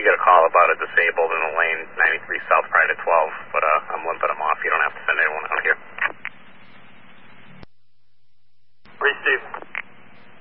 you get a call about a disabled in the lane 93 south right at 12, but I'm limping them off. You don't have